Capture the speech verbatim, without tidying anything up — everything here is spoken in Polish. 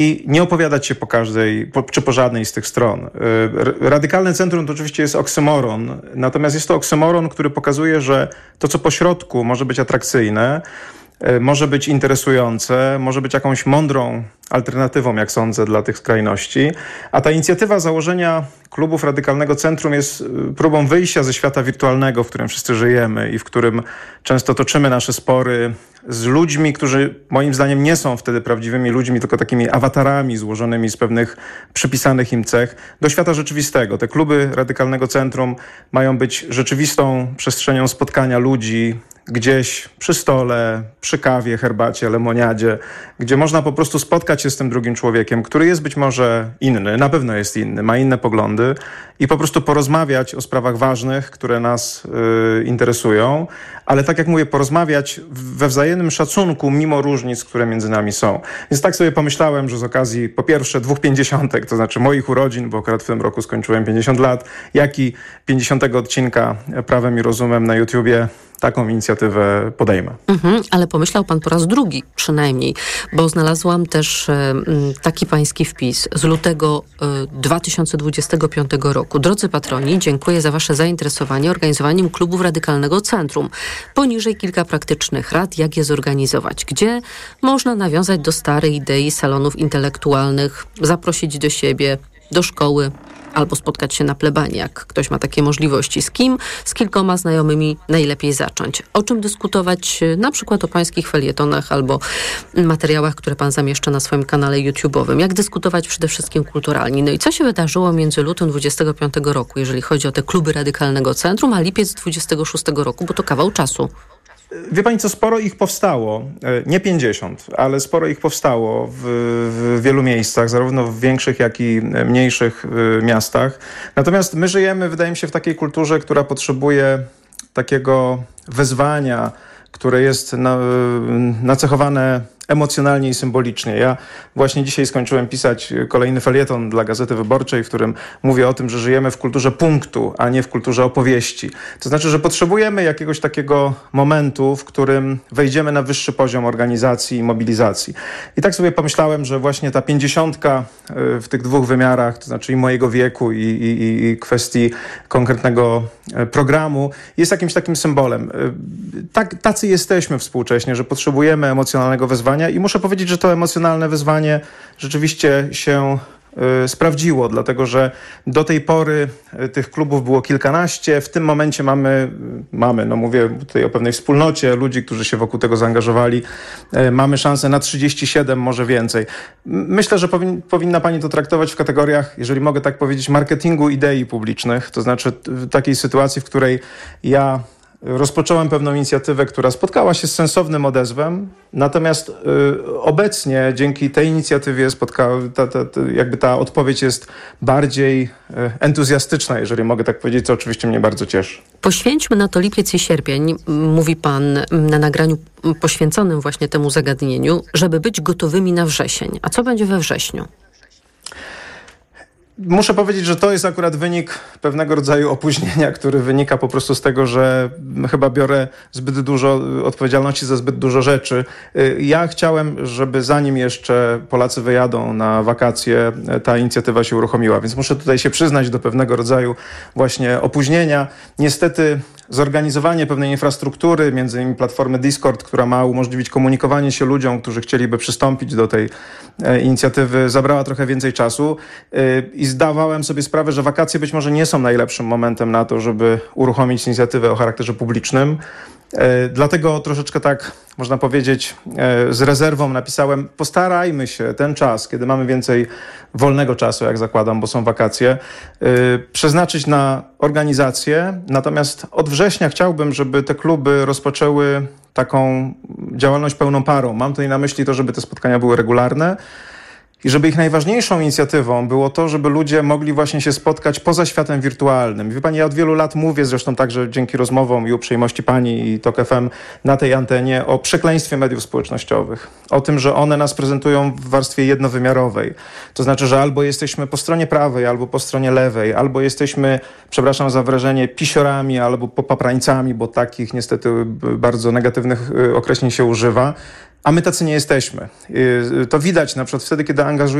i nie opowiadać się po każdej, po, czy po żadnej z tych stron. Radykalne centrum to oczywiście jest oksymoron, natomiast jest to oksymoron, który pokazuje, że to, co po środku może być atrakcyjne, może być interesujące, może być jakąś mądrą alternatywą, jak sądzę, dla tych skrajności. A ta inicjatywa założenia klubów Radykalnego Centrum jest próbą wyjścia ze świata wirtualnego, w którym wszyscy żyjemy i w którym często toczymy nasze spory z ludźmi, którzy moim zdaniem nie są wtedy prawdziwymi ludźmi, tylko takimi awatarami złożonymi z pewnych przypisanych im cech, do świata rzeczywistego. Te kluby Radykalnego Centrum mają być rzeczywistą przestrzenią spotkania ludzi gdzieś przy stole, przy kawie, herbacie, lemoniadzie, gdzie można po prostu spotkać się z tym drugim człowiekiem, który jest być może inny, na pewno jest inny, ma inne poglądy i po prostu porozmawiać o sprawach ważnych, które nas y, interesują, ale tak jak mówię, porozmawiać we wzajemnym szacunku, mimo różnic, które między nami są. Więc tak sobie pomyślałem, że z okazji po pierwsze dwóch pięćdziesiątek, to znaczy moich urodzin, bo akurat w tym roku skończyłem pięćdziesiąt lat, jak i pięćdziesiątego odcinka Prawem i Rozumem na YouTubie, taką inicjatywę podejmę. Mhm, ale pomyślał pan po raz drugi przynajmniej, bo znalazłam też e, taki pański wpis z lutego e, dwa tysiące dwudziestego piątego roku. Drodzy patroni, dziękuję za wasze zainteresowanie organizowaniem klubów Radykalnego Centrum. Poniżej kilka praktycznych rad, jak je zorganizować. Gdzie można nawiązać do starej idei salonów intelektualnych, zaprosić do siebie, do szkoły, albo spotkać się na plebanii, jak ktoś ma takie możliwości. Z kim? Z kilkoma znajomymi najlepiej zacząć. O czym dyskutować? Na przykład o pańskich felietonach albo materiałach, które pan zamieszcza na swoim kanale YouTube'owym. Jak dyskutować przede wszystkim kulturalnie? No i co się wydarzyło między lutym dwudziestego piątego roku, jeżeli chodzi o te kluby Radykalnego Centrum, a lipiec dwudziestego szóstego roku, bo to kawał czasu. Wie pani co, sporo ich powstało, nie pięćdziesiąt, ale sporo ich powstało w, w wielu miejscach, zarówno w większych, jak i mniejszych miastach. Natomiast my żyjemy, wydaje mi się, w takiej kulturze, która potrzebuje takiego wezwania, które jest na, nacechowane emocjonalnie i symbolicznie. Ja właśnie dzisiaj skończyłem pisać kolejny felieton dla Gazety Wyborczej, w którym mówię o tym, że żyjemy w kulturze punktu, a nie w kulturze opowieści. To znaczy, że potrzebujemy jakiegoś takiego momentu, w którym wejdziemy na wyższy poziom organizacji i mobilizacji. I tak sobie pomyślałem, że właśnie ta pięćdziesiątka w tych dwóch wymiarach, to znaczy i mojego wieku i, i, i kwestii konkretnego programu, jest jakimś takim symbolem. Tak, tacy jesteśmy współcześnie, że potrzebujemy emocjonalnego wezwania i muszę powiedzieć, że to emocjonalne wyzwanie rzeczywiście się y, sprawdziło, dlatego że do tej pory y, tych klubów było kilkanaście. W tym momencie mamy, mamy, no mówię tutaj o pewnej wspólnocie ludzi, którzy się wokół tego zaangażowali. Y, mamy szansę na trzydzieści siedem, może więcej. Myślę, że powin, powinna pani to traktować w kategoriach, jeżeli mogę tak powiedzieć, marketingu idei publicznych, to znaczy w takiej sytuacji, w której ja rozpocząłem pewną inicjatywę, która spotkała się z sensownym odezwem, natomiast y, obecnie dzięki tej inicjatywie spotkała, ta, ta, ta, jakby ta odpowiedź jest bardziej y, entuzjastyczna, jeżeli mogę tak powiedzieć, co oczywiście mnie bardzo cieszy. Poświęćmy na to lipiec i sierpień, mówi pan na nagraniu poświęconym właśnie temu zagadnieniu, żeby być gotowymi na wrzesień. A co będzie we wrześniu? Muszę powiedzieć, że to jest akurat wynik pewnego rodzaju opóźnienia, który wynika po prostu z tego, że chyba biorę zbyt dużo odpowiedzialności za zbyt dużo rzeczy. Ja chciałem, żeby zanim jeszcze Polacy wyjadą na wakacje, ta inicjatywa się uruchomiła, więc muszę tutaj się przyznać do pewnego rodzaju właśnie opóźnienia. Niestety zorganizowanie pewnej infrastruktury, między innymi platformy Discord, która ma umożliwić komunikowanie się ludziom, którzy chcieliby przystąpić do tej inicjatywy, zabrała trochę więcej czasu i zdawałem sobie sprawę, że wakacje być może nie są najlepszym momentem na to, żeby uruchomić inicjatywę o charakterze publicznym. Dlatego troszeczkę tak, można powiedzieć, z rezerwą napisałem, postarajmy się ten czas, kiedy mamy więcej wolnego czasu, jak zakładam, bo są wakacje, przeznaczyć na organizację. Natomiast od września chciałbym, żeby te kluby rozpoczęły taką działalność pełną parą. Mam tutaj na myśli to, żeby te spotkania były regularne, i żeby ich najważniejszą inicjatywą było to, żeby ludzie mogli właśnie się spotkać poza światem wirtualnym. Wie pani, ja od wielu lat mówię, zresztą także dzięki rozmowom i uprzejmości pani i Tok F M na tej antenie, o przekleństwie mediów społecznościowych. O tym, że one nas prezentują w warstwie jednowymiarowej. To znaczy, że albo jesteśmy po stronie prawej, albo po stronie lewej, albo jesteśmy, przepraszam za wrażenie, pisiorami, albo popaprańcami, bo takich niestety bardzo negatywnych określeń się używa. A my tacy nie jesteśmy. To widać na przykład wtedy, kiedy angażujemy